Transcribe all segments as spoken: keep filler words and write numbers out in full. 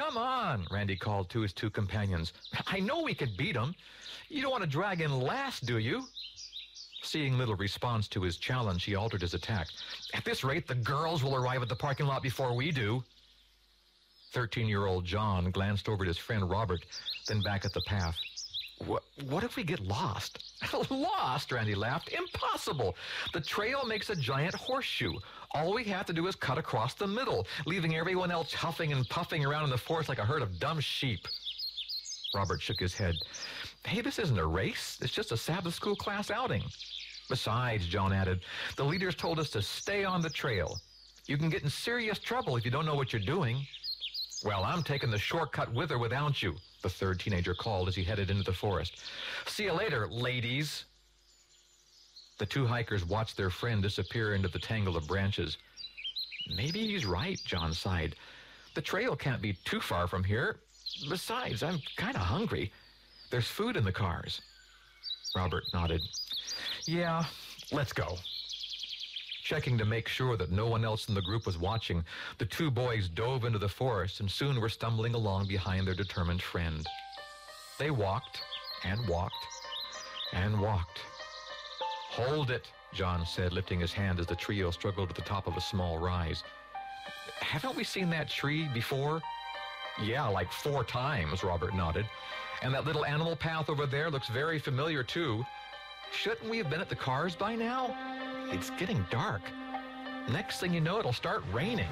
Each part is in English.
Come on, Randy called to his two companions. I know we could beat them. You don't want to drag in last, do you? Seeing little response to his challenge, he altered his attack. At this rate, the girls will arrive at the parking lot before we do. Thirteen-year-old John glanced over at his friend Robert, then back at the path. What, what if we get lost? Lost, Randy laughed. Impossible. The trail makes a giant horseshoe. All we have to do is cut across the middle, leaving everyone else huffing and puffing around in the forest like a herd of dumb sheep. Robert shook his head. Hey, this isn't a race. It's just a Sabbath school class outing. Besides, John added, the leaders told us to stay on the trail. You can get in serious trouble if you don't know what you're doing. Well, I'm taking the shortcut with or without you, the third teenager called as he headed into the forest. See you later, ladies. The two hikers watched their friend disappear into the tangle of branches. Maybe he's right, John sighed. The trail can't be too far from here. Besides, I'm kind of hungry. There's food in the cars. Robert nodded. Yeah, let's go. Checking to make sure that no one else in the group was watching, the two boys dove into the forest and soon were stumbling along behind their determined friend. They walked and walked and walked. Hold it, John said, lifting his hand as the trio struggled at the top of a small rise. Haven't we seen that tree before? Yeah, like four times, Robert nodded. And that little animal path over there looks very familiar, too. Shouldn't we have been at the cars by now? It's getting dark. Next thing you know, it'll start raining.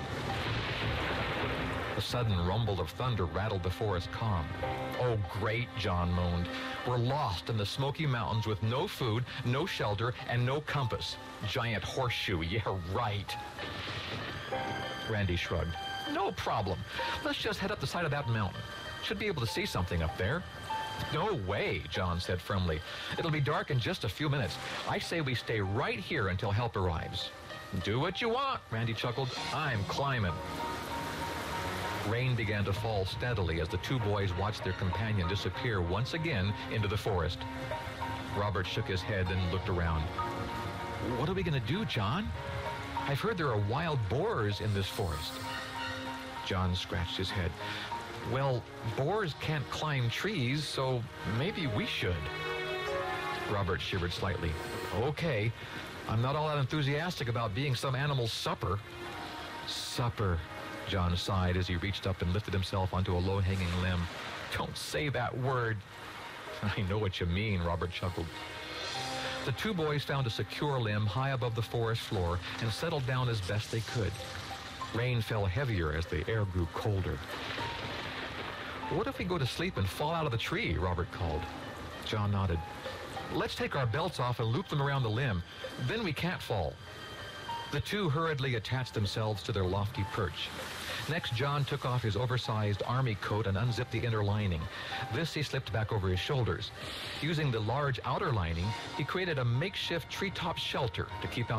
A sudden rumble of thunder rattled the forest calm. Oh, great, John moaned. We're lost in the Smoky Mountains with no food, no shelter, and no compass. Giant horseshoe, yeah, right. Randy shrugged. No problem. Let's just head up the side of that mountain. Should be able to see something up there. No way, John said firmly. It'll be dark in just a few minutes. I say we stay right here until help arrives. Do what you want, Randy chuckled. I'm climbing. Rain began to fall steadily as the two boys watched their companion disappear once again into the forest. Robert shook his head and looked around. What are we going to do, John? I've heard there are wild boars in this forest. John scratched his head. Well, boars can't climb trees, so maybe we should. Robert shivered slightly. Okay, I'm not all that enthusiastic about being some animal's supper. Supper, John sighed as he reached up and lifted himself onto a low-hanging limb. Don't say that word. I know what you mean, Robert chuckled. The two boys found a secure limb high above the forest floor and settled down as best they could. Rain fell heavier as the air grew colder. What if we go to sleep and fall out of the tree? Robert called. John nodded. Let's take our belts off and loop them around the limb. Then we can't fall. The two hurriedly attached themselves to their lofty perch. Next, John took off his oversized army coat and unzipped the inner lining. This he slipped back over his shoulders. Using the large outer lining, he created a makeshift treetop shelter to keep out